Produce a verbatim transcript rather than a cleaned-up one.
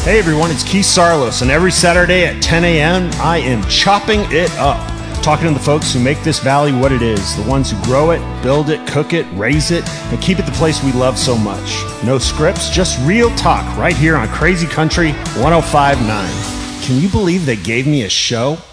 Hey everyone, it's Keith Sarlos, and every Saturday at ten a.m. I am chopping it up, talking to the folks who make this valley what it is, the ones who grow it, build it, cook it, raise it, and keep it the place we love so much. No scripts, just real talk right here on Crazy Country one oh five point nine. Can you believe they gave me a show?